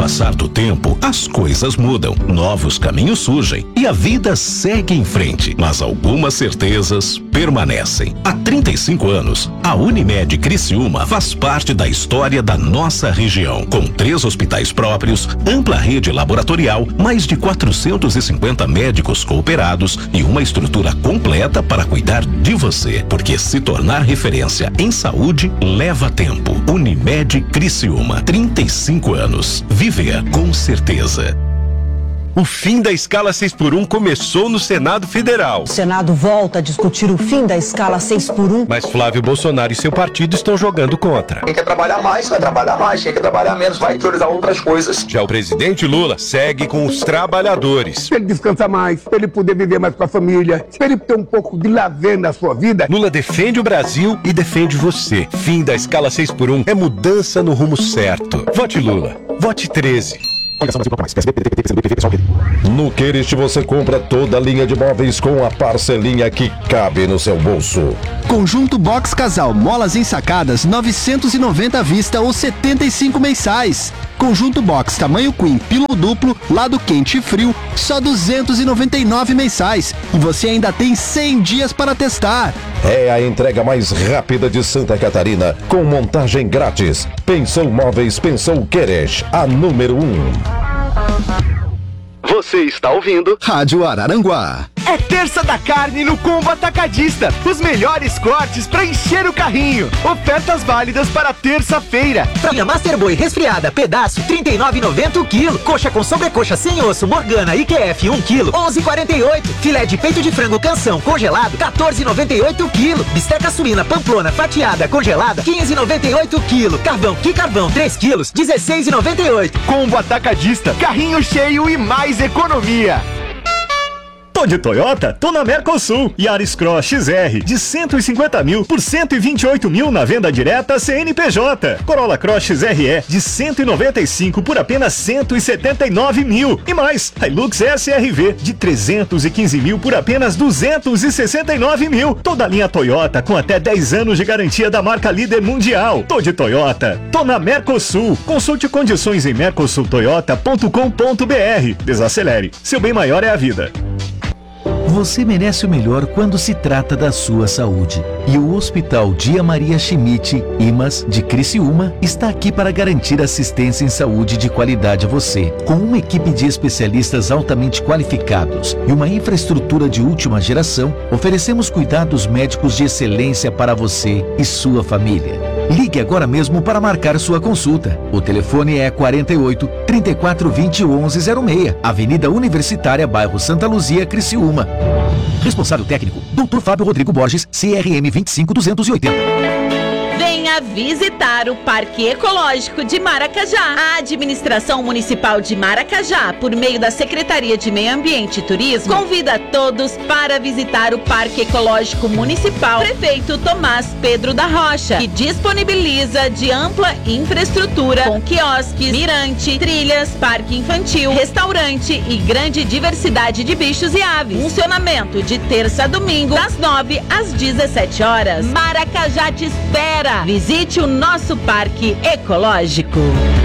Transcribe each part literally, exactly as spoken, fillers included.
passar do tempo, as coisas mudam, novos caminhos surgem e a vida segue em frente, mas algumas certezas permanecem. Há trinta e cinco anos, a Unimed Criciúma faz parte da história da nossa região, com três hospitais próprios, ampla rede laboratorial, mais de quatrocentos e cinquenta médicos cooperados e uma estrutura completa para cuidar de você, porque se tornar referência em saúde leva tempo. Unimed Criciúma, trinta e cinco anos. Viver com certeza. O fim da escala seis por um começou no Senado Federal. O Senado volta a discutir o fim da escala seis por um. Mas Flávio Bolsonaro e seu partido estão jogando contra. Quem quer trabalhar mais, vai trabalhar mais. Quem quer trabalhar menos, vai priorizar outras coisas. Já o presidente Lula segue com os trabalhadores. Pra ele descansar mais, pra ele poder viver mais com a família, pra ele ter um pouco de lazer na sua vida. Lula defende o Brasil e defende você. Fim da escala seis por um é mudança no rumo certo. Vote Lula. Vote treze. No Querist você compra toda a linha de móveis com a parcelinha que cabe no seu bolso. Conjunto Box Casal, molas ensacadas, novecentos e noventa à vista ou setenta e cinco mensais. Conjunto Box tamanho Queen, pilo duplo, lado quente e frio, só duzentos e noventa e nove mensais. E você ainda tem cem dias para testar. É a entrega mais rápida de Santa Catarina, com montagem grátis. Pensou Móveis, pensou Querest, a número um. Você está ouvindo Rádio Araranguá. É terça da carne no Combo Atacadista. Os melhores cortes para encher o carrinho. Ofertas válidas para terça-feira. Franha Master Boi resfriada, pedaço, trinta e nove reais e noventa centavos o quilo. Coxa com sobrecoxa sem osso, Morgana I Q F, um quilo, onze reais e quarenta e oito centavos. Filé de peito de frango Canção congelado, quatorze reais e noventa e oito centavos o quilo. Bisteca suína Pamplona fatiada congelada, quinze reais e noventa e oito centavos o quilo. Carvão Que Carvão, três quilos, dezesseis reais e noventa e oito centavos. Combo Atacadista, carrinho cheio e mais economia. Tô de Toyota? Tô na Mercosul. Yaris Cross X R de cento e cinquenta mil por cento e vinte e oito mil na venda direta C N P J. Corolla Cross X R E de cento e noventa e cinco por apenas cento e setenta e nove mil. E mais, Hilux S R V de trezentos e quinze mil por apenas duzentos e sessenta e nove mil. Toda a linha Toyota com até dez anos de garantia da marca líder mundial. Tô de Toyota. Tô na Mercosul. Consulte condições em mercosul toyota ponto com ponto b r. Desacelere. Seu bem maior é a vida. Você merece o melhor quando se trata da sua saúde. E o Hospital Dia Maria Schmidt, I M A S, de Criciúma, está aqui para garantir assistência em saúde de qualidade a você. Com uma equipe de especialistas altamente qualificados e uma infraestrutura de última geração, oferecemos cuidados médicos de excelência para você e sua família. Ligue agora mesmo para marcar sua consulta. O telefone é quarenta e oito, trinta e quatro, vinte, onze zero seis, Avenida Universitária, bairro Santa Luzia, Criciúma. Responsável técnico, doutor Fábio Rodrigo Borges, C R M vinte e cinco duzentos e oitenta. Venha visitar o Parque Ecológico de Maracajá. A Administração Municipal de Maracajá, por meio da Secretaria de Meio Ambiente e Turismo, convida todos para visitar o Parque Ecológico Municipal Prefeito Tomás Pedro da Rocha, que disponibiliza de ampla infraestrutura com quiosques, mirante, trilhas, parque infantil, restaurante e grande diversidade de bichos e aves. Funcionamento de terça a domingo, das nove às dezessete horas. Maracajá te espera. Visite o nosso parque ecológico.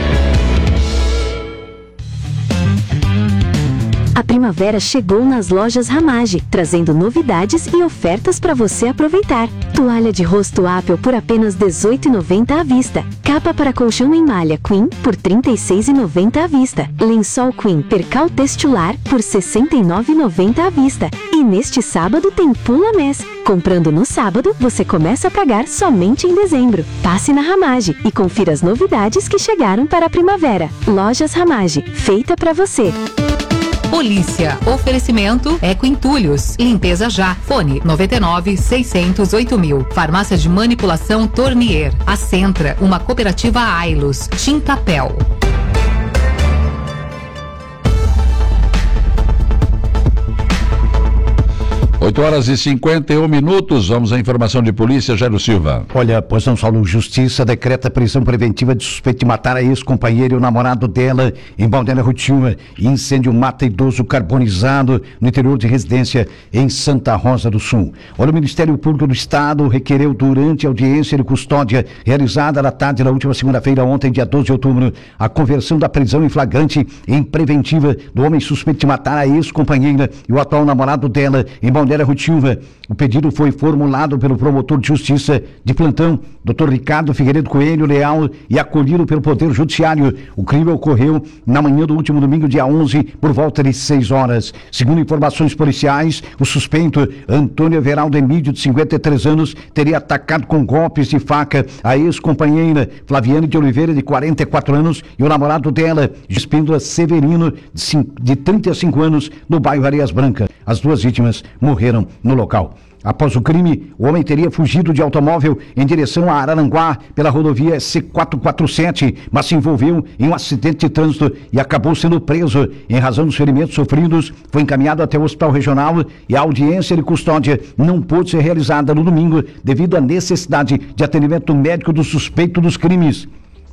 A primavera chegou nas lojas Ramage, trazendo novidades e ofertas para você aproveitar. Toalha de rosto Apple por apenas dezoito reais e noventa centavos à vista. Capa para colchão em malha Queen por trinta e seis reais e noventa centavos à vista. Lençol Queen Percal Textular por sessenta e nove reais e noventa centavos à vista. E neste sábado tem Pula Mês. Comprando no sábado, você começa a pagar somente em dezembro. Passe na Ramage e confira as novidades que chegaram para a primavera. Lojas Ramage, feita para você. Polícia. Oferecimento Eco Entulhos. Limpeza já. Fone noventa e nove, seiscentos, oito mil. Farmácia de manipulação Tornier. A Centra, uma cooperativa Ailos. Tintapel. oito horas e cinquenta e um minutos, vamos à informação de polícia, Jairo Silva. Olha, pois não, Saulo, Justiça decreta prisão preventiva de suspeito de matar a ex-companheira e o namorado dela em Balneário Rutiúma. Incêndio mata idoso carbonizado no interior de residência em Santa Rosa do Sul. Olha, o Ministério Público do Estado requereu durante a audiência de custódia realizada na tarde da última segunda-feira, ontem, dia doze de outubro, a conversão da prisão em flagrante em preventiva do homem suspeito de matar a ex-companheira e o atual namorado dela em Balneário Rutiúma. O pedido foi formulado pelo promotor de justiça de plantão, doutor Ricardo Figueiredo Coelho Leal, e acolhido pelo Poder Judiciário. O crime ocorreu na manhã do último domingo, dia onze, por volta de seis horas. Segundo informações policiais, o suspeito, Antônio Everaldo Emílio, de cinquenta e três anos, teria atacado com golpes de faca a ex-companheira Flaviane de Oliveira, de quarenta e quatro anos, e o namorado dela, Espíndola Severino, de trinta e cinco anos, no bairro Areias Brancas. As duas vítimas morreram no local. Após o crime, o homem teria fugido de automóvel em direção a Araranguá pela rodovia C quatrocentos e quarenta e sete, mas se envolveu em um acidente de trânsito e acabou sendo preso. Em razão dos ferimentos sofridos, foi encaminhado até o Hospital Regional e a audiência de custódia não pôde ser realizada no domingo devido à necessidade de atendimento médico do suspeito dos crimes.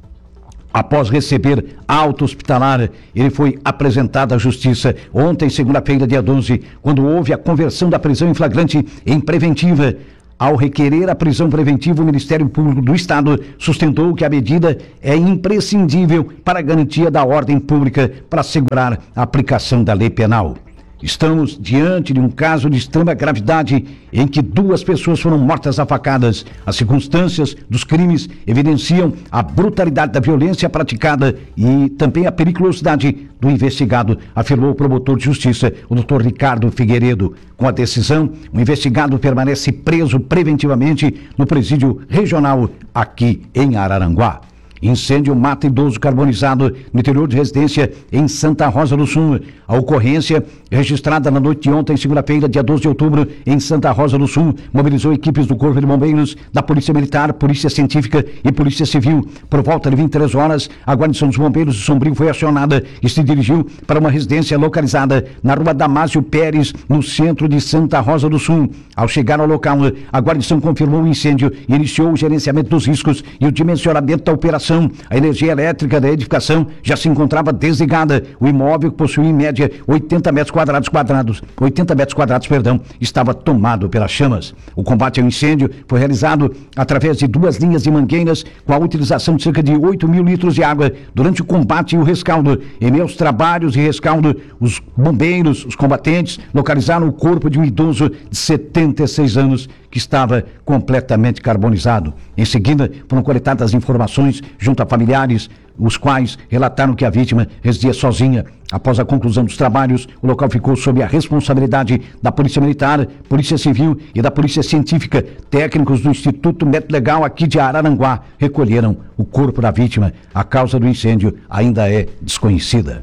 Após receber alta hospitalar, ele foi apresentado à Justiça ontem, segunda-feira, dia doze, quando houve a conversão da prisão em flagrante em preventiva. Ao requerer a prisão preventiva, o Ministério Público do Estado sustentou que a medida é imprescindível para a garantia da ordem pública para assegurar a aplicação da lei penal. Estamos diante de um caso de extrema gravidade em que duas pessoas foram mortas a facadas. As circunstâncias dos crimes evidenciam a brutalidade da violência praticada e também a periculosidade do investigado, afirmou o promotor de justiça, o doutor Ricardo Figueiredo. Com a decisão, o investigado permanece preso preventivamente no presídio regional aqui em Araranguá. Incêndio mata idoso carbonizado no interior de residência em Santa Rosa do Sul. A ocorrência, registrada na noite de ontem, segunda-feira, dia doze de outubro, em Santa Rosa do Sul, mobilizou equipes do Corpo de Bombeiros, da Polícia Militar, Polícia Científica e Polícia Civil. Por volta de vinte e três horas, a guarnição dos bombeiros de Sombrio foi acionada e se dirigiu para uma residência localizada na rua Damásio Pérez, no centro de Santa Rosa do Sul. Ao chegar ao local, a guarnição confirmou o incêndio e iniciou o gerenciamento dos riscos e o dimensionamento da operação. A energia elétrica da edificação já se encontrava desligada. O imóvel, que possuía em média oitenta metros quadrados, quadrados, oitenta metros quadrados, perdão, estava tomado pelas chamas. O combate ao incêndio foi realizado através de duas linhas de mangueiras, com a utilização de cerca de oito mil litros de água durante o combate e o rescaldo. Em meio aos trabalhos e rescaldo, os bombeiros, os combatentes, localizaram o corpo de um idoso de setenta e seis anos que estava completamente carbonizado. Em seguida, foram coletadas informações junto a familiares, os quais relataram que a vítima residia sozinha. Após a conclusão dos trabalhos, o local ficou sob a responsabilidade da Polícia Militar, Polícia Civil e da Polícia Científica. Técnicos do Instituto Médico Legal aqui de Araranguá recolheram o corpo da vítima. A causa do incêndio ainda é desconhecida.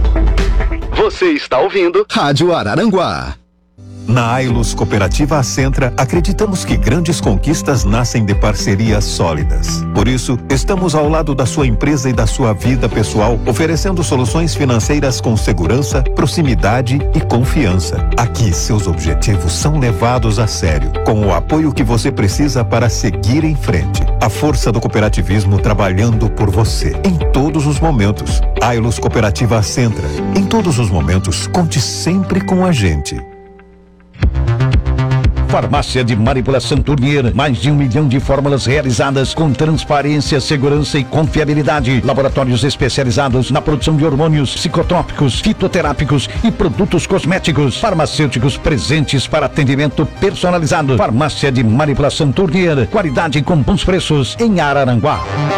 Você está ouvindo Rádio Araranguá. Na Ailus Cooperativa Acentra, acreditamos que grandes conquistas nascem de parcerias sólidas. Por isso, estamos ao lado da sua empresa e da sua vida pessoal, oferecendo soluções financeiras com segurança, proximidade e confiança. Aqui, seus objetivos são levados a sério, com o apoio que você precisa para seguir em frente. A força do cooperativismo trabalhando por você, em todos os momentos. Ailus Cooperativa Acentra. Em todos os momentos, conte sempre com a gente. Farmácia de Manipulação Tournier, mais de um milhão de fórmulas realizadas com transparência, segurança e confiabilidade. Laboratórios especializados na produção de hormônios, psicotrópicos, fitoterápicos e produtos cosméticos. Farmacêuticos presentes para atendimento personalizado. Farmácia de Manipulação Tournier, qualidade com bons preços em Araranguá.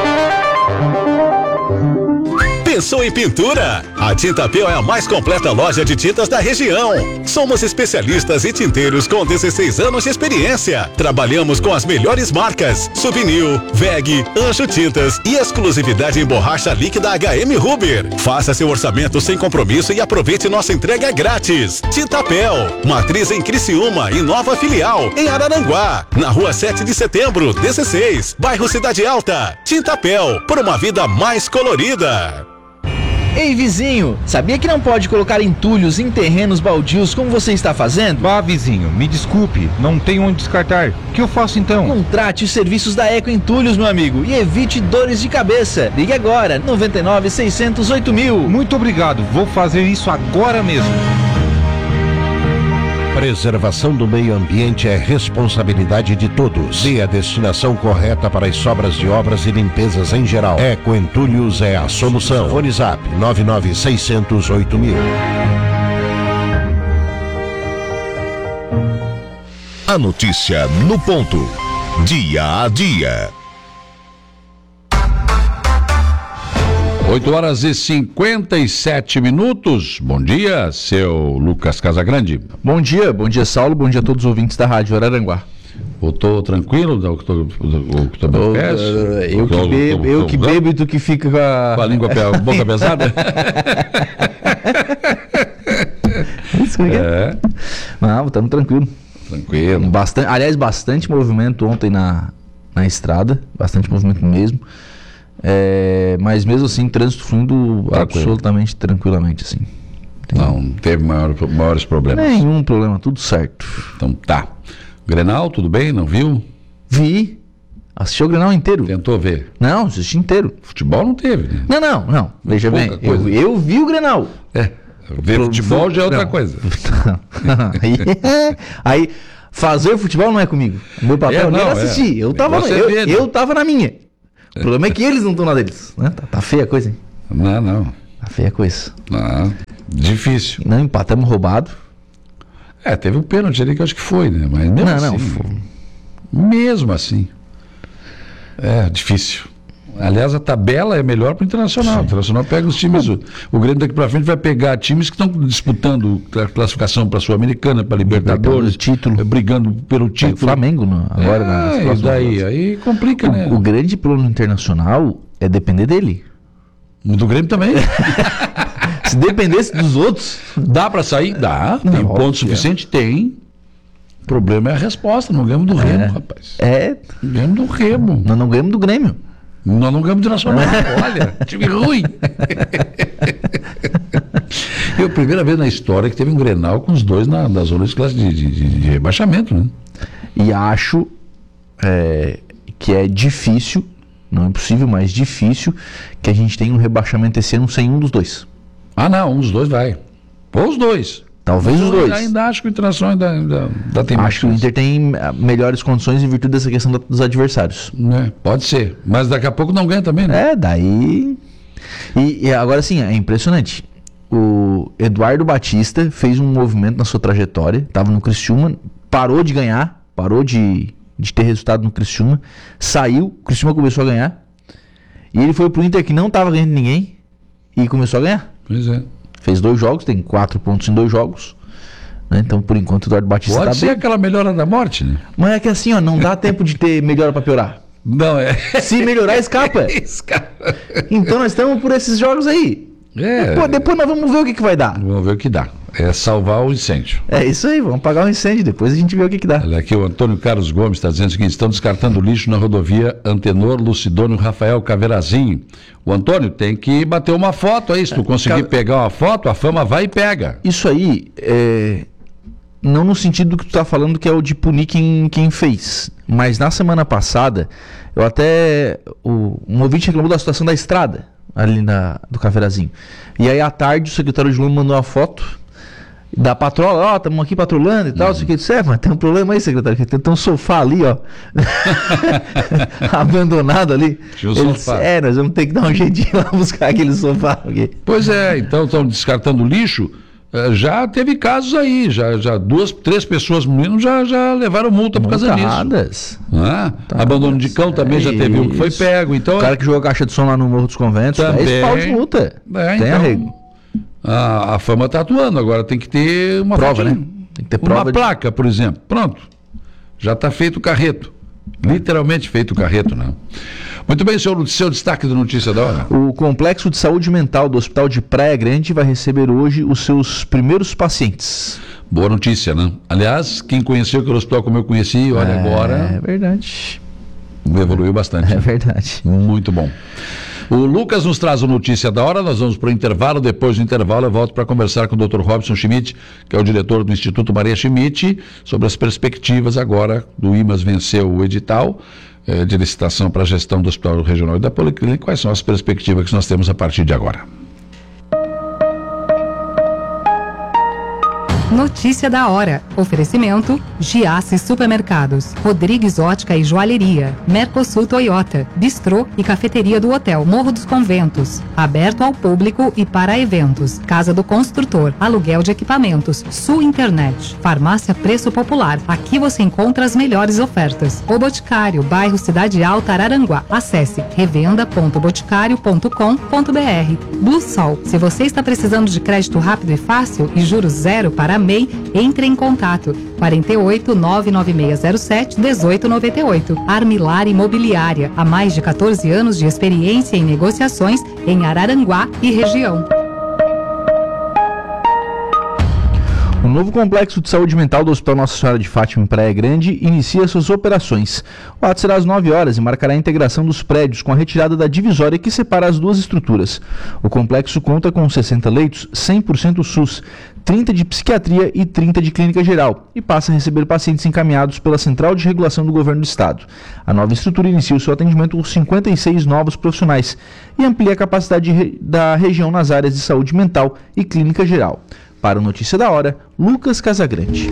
Pensou em pintura? A Tintapel é a mais completa loja de tintas da região. Somos especialistas e tinteiros com dezesseis anos de experiência. Trabalhamos com as melhores marcas: Souvenir, V E G, Anjo Tintas e exclusividade em borracha líquida H M Huber. Faça seu orçamento sem compromisso e aproveite nossa entrega grátis. Tintapel, matriz em Criciúma e nova filial em Araranguá, na rua sete de setembro, dezesseis, bairro Cidade Alta. Tintapel, por uma vida mais colorida. Ei, vizinho, sabia que não pode colocar entulhos em terrenos baldios como você está fazendo? Vá, vizinho, me desculpe, não tenho onde descartar. O que eu faço então? Contrate os serviços da Eco Entulhos, meu amigo, e evite dores de cabeça. Ligue agora, noventa e nove, seiscentos, oito mil. Muito obrigado, vou fazer isso agora mesmo. Preservação do meio ambiente é responsabilidade de todos. Dê a destinação correta para as sobras de obras e limpezas em geral. Eco Entulhos é a solução. Fone Zap nove nove seiscentos, oito mil. A notícia no ponto. Dia a dia. oito horas e cinquenta e sete minutos. Bom dia, seu Lucas Casagrande. Bom dia, bom dia, Saulo. Bom dia a todos os ouvintes da Rádio Araranguá. Voltou tranquilo do Oktoberfest? Eu que bebo, eu que bebo e tu que fica com a, com a língua a boca pesada? Isso aqui. É. Não, estamos tranquilo. Tranquilo. Bastante, aliás, bastante movimento ontem na, na estrada, bastante movimento mesmo. É, mas mesmo assim, trânsito fluindo absolutamente tranquilamente, assim. Tem... Não teve maior, maiores problemas. Nenhum problema, tudo certo. Então tá. Grenal, tudo bem? Não viu? Vi. Assistiu o Grenal inteiro. Tentou ver? Não, assisti inteiro. Futebol não teve, né? Não, não, não. Veja Pouca bem, eu, eu vi o Grenal. É. Ver Pro, futebol já é outra não. coisa. aí, aí, fazer futebol não é comigo. Meu papel é, não, era assistir. É. Eu, tava, eu, ver, eu tava na minha. O problema é que eles não estão na deles. Né? Tá, tá feia a coisa, hein? Não, não. Tá feia a coisa. Não, difícil. Não, empatamos roubado. É, teve um pênalti ali que eu acho que foi, né? Mas mesmo não, assim. Não, foi. Mesmo assim. É, difícil. Aliás, a tabela é melhor para o Internacional. Sim. O Internacional pega os times. O, o Grêmio daqui para frente vai pegar times que estão disputando a classificação para a Sul-Americana, para a Libertadores, título, brigando pelo título. É, Flamengo, não, agora é, nas próximas daí, aí complica, o, né? O grande problema Internacional é depender dele. Do Grêmio também. Se dependesse dos outros, dá para sair? Dá. Tem não, ponto suficiente? É. Tem. O problema é a resposta. Não ganhamos do Remo, é, rapaz. É. Não ganhamos do Remo. Nós não ganhamos do Grêmio. Nós não ganhamos do Nacional. Olha, time ruim. Eu, primeira vez na história que teve um Grenal com os dois na, na zona de, de, de, de rebaixamento, né? E acho é, que é difícil, não é possível, mas difícil que a gente tenha um rebaixamento esse ano sem um dos dois. Ah, não, um dos dois vai. Ou os dois. Talvez os dois. Ainda acho que o Internacional ainda, ainda, ainda tem mais. Acho que o Inter tem melhores condições em virtude dessa questão dos adversários. É, pode ser. Mas daqui a pouco não ganha também, né? É, daí... E, e agora sim, é impressionante. O Eduardo Batista fez um movimento na sua trajetória, estava no Criciúma, parou de ganhar, parou de, de ter resultado no Criciúma, saiu, o Criciúma começou a ganhar, e ele foi pro Inter que não estava ganhando ninguém, e começou a ganhar. Pois é. Fez dois jogos, tem quatro pontos em dois jogos. Né? Então, por enquanto, o Eduardo Batista Pode tá ser bem. Aquela melhora da morte, né? Mas é que assim, ó, não dá tempo de ter melhora pra piorar. Não, é. Se melhorar, escapa. Escapa. Então, nós estamos por esses jogos aí. É. Depois, depois nós vamos ver o que, que vai dar. Vamos ver o que dá. É salvar o incêndio. É isso aí, vamos apagar o incêndio, depois a gente vê o que, que dá. Olha aqui, o Antônio Carlos Gomes está dizendo o seguinte: estão descartando lixo na rodovia Antenor Lucidônio Rafael Caveirazinho. O Antônio tem que bater uma foto aí, se tu conseguir Ca... pegar uma foto, a fama vai e pega. Isso aí, é... não no sentido que tu está falando que é o de punir quem, quem fez, mas na semana passada, eu até, o... um ouvinte reclamou da situação da estrada, ali na... do Caveirazinho. E aí à tarde o secretário de Lula mandou uma foto da patrola, ó, estamos aqui patrolando e tal, isso aqui, certo, mas tem um problema aí, secretário, que tem um sofá ali, ó, abandonado ali. Tinha um Eles, sofá. É, nós vamos ter que dar um jeitinho lá buscar aquele sofá aqui. Pois é, então estão descartando lixo, já teve casos aí, já, já duas, três pessoas menino já, já levaram multa por causa disso. Ah, abandono de cão também é já teve um que foi pego, então... O cara que jogou a caixa de som lá no Morro dos Conventos, também, dez pau de multa, é, tem então, arrego. A, a fama está atuando, agora tem que ter uma prova, fotinha, né? Tem que ter prova uma de... placa, por exemplo. Pronto. Já está feito o carreto. Literalmente feito o carreto, né? Muito bem, senhor, seu destaque da notícia da hora. O Complexo de Saúde Mental do Hospital de Praia Grande vai receber hoje os seus primeiros pacientes. Boa notícia, né? Aliás, quem conheceu aquele hospital como eu conheci, olha é, agora... É verdade. Evoluiu bastante. É né? verdade. Muito bom. O Lucas nos traz a notícia da hora, nós vamos para o intervalo, depois do intervalo eu volto para conversar com o doutor Robson Schmidt, que é o diretor do Instituto Maria Schmidt, sobre as perspectivas agora do I M A S venceu o edital eh, de licitação para a gestão do Hospital Regional e da Policlínica. Quais são as perspectivas que nós temos a partir de agora? Notícia da hora. Oferecimento: Giasse Supermercados, Rodrigues Ótica e Joalheria, Mercosul Toyota, Bistrô e Cafeteria do Hotel Morro dos Conventos. Aberto ao público e para eventos. Casa do Construtor, aluguel de equipamentos, Sul Internet, Farmácia Preço Popular. Aqui você encontra as melhores ofertas. O Boticário, bairro Cidade Alta, Araranguá. Acesse revenda ponto boticário ponto com ponto br. Blue Sol. Se você está precisando de crédito rápido e fácil e juros zero para M E I, entre em contato quarenta e oito, nove nove seis zero sete, dezoito noventa e oito. Armilar Imobiliária, há mais de quatorze anos de experiência em negociações em Araranguá e região. O novo complexo de saúde mental do Hospital Nossa Senhora de Fátima em Praia Grande inicia suas operações. O ato será às nove horas e marcará a integração dos prédios com a retirada da divisória que separa as duas estruturas. O complexo conta com sessenta leitos, cem por cento SUS, trinta de psiquiatria e trinta de clínica geral, e passa a receber pacientes encaminhados pela Central de Regulação do Governo do Estado. A nova estrutura inicia o seu atendimento com cinquenta e seis novos profissionais e amplia a capacidade re... da região nas áreas de saúde mental e clínica geral. Para o Notícia da Hora, Lucas Casagrande.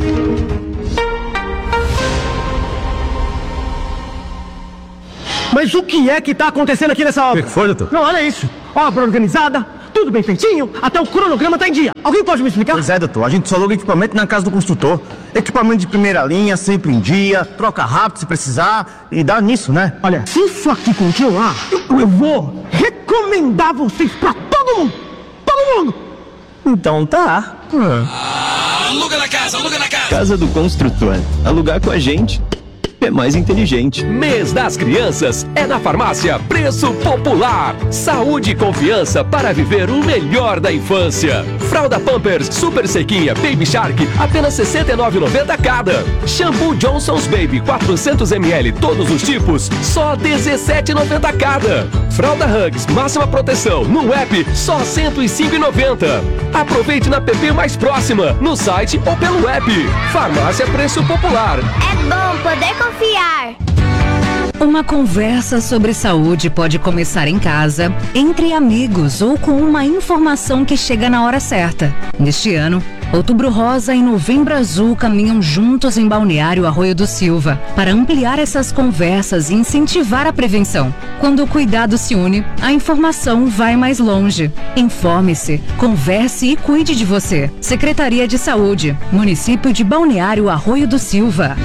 Mas o que é que está acontecendo aqui nessa obra? O que foi, doutor? Não, olha isso. Obra organizada, tudo bem feitinho, até o cronograma está em dia. Alguém pode me explicar? Pois é, doutor. A gente só aluga equipamento na casa do construtor. Equipamento de primeira linha, sempre em dia, troca rápido se precisar e dá nisso, né? Olha, se isso aqui continuar, eu, eu vou recomendar vocês para todo mundo. Todo mundo. Então tá. Ah, aluga na casa, aluga na casa. Casa do Construtor. Alugar com a gente é mais inteligente. Mês das Crianças é na Farmácia Preço Popular. Saúde e confiança para viver o melhor da infância. Fralda Pampers Super Sequinha Baby Shark, apenas sessenta e nove reais e noventa centavos cada. Shampoo Johnson's Baby quatrocentos mililitros, todos os tipos, só dezessete reais e noventa centavos cada. Fralda Hugs Máxima Proteção no app, só cento e cinco reais e noventa centavos. Aproveite na P P mais próxima, no site ou pelo app. Farmácia Preço Popular. É bom poder confiar. Uma conversa sobre saúde pode começar em casa, entre amigos ou com uma informação que chega na hora certa. Neste ano, Outubro Rosa e Novembro Azul caminham juntos em Balneário Arroio do Silva para ampliar essas conversas e incentivar a prevenção. Quando o cuidado se une, a informação vai mais longe. Informe-se, converse e cuide de você. Secretaria de Saúde, Município de Balneário Arroio do Silva.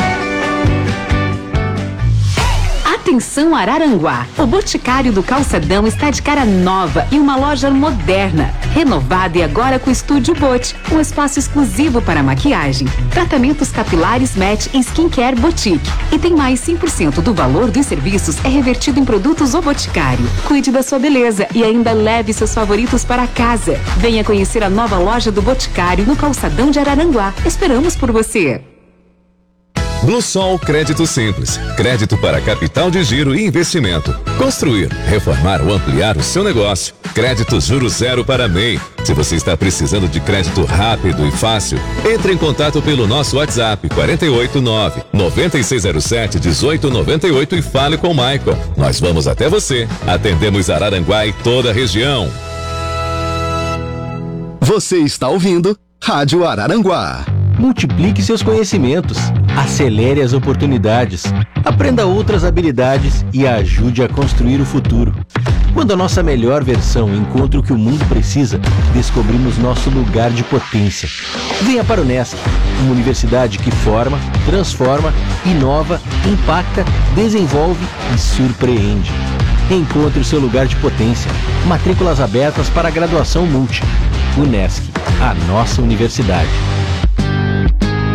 Atenção Araranguá, o Boticário do Calçadão está de cara nova e uma loja moderna, renovada e agora com Estúdio Bot, um espaço exclusivo para maquiagem, tratamentos capilares Match e Skincare Boutique. E tem mais cem por cento do valor dos serviços é revertido em produtos O Boticário. Cuide da sua beleza e ainda leve seus favoritos para casa. Venha conhecer a nova loja do Boticário no Calçadão de Araranguá. Esperamos por você. Blue Sol Crédito Simples. Crédito para capital de giro e investimento. Construir, reformar ou ampliar o seu negócio. Crédito juros zero para M E I. Se você está precisando de crédito rápido e fácil, entre em contato pelo nosso WhatsApp quarenta e oito, nove, nove seis zero sete, um oito nove oito e fale com o Michael. Nós vamos até você. Atendemos Araranguá e toda a região. Você está ouvindo Rádio Araranguá. Multiplique seus conhecimentos, acelere as oportunidades, aprenda outras habilidades e ajude a construir o futuro. Quando a nossa melhor versão encontra o que o mundo precisa, descobrimos nosso lugar de potência. Venha para o Unesc, uma universidade que forma, transforma, inova, impacta, desenvolve e surpreende. Encontre o seu lugar de potência. Matrículas abertas para a graduação multi. Unesc, a nossa universidade.